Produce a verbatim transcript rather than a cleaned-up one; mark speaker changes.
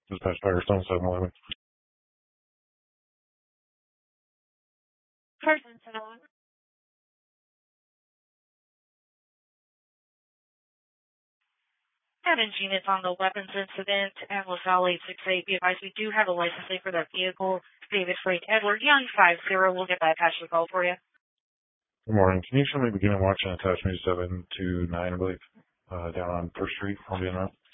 Speaker 1: Dispatch Firestone seven eleven.
Speaker 2: Person seven eleven. Having units on the weapons incident and LaSalle eight six eight. Be advised, we do have a license plate for that vehicle. David Freight Edward Young five zero. We'll get that attached to the call for you.
Speaker 1: Good morning. Can you show me beginning watch and attachment seven to nine, I believe, uh, down on First Street, on Vietnam?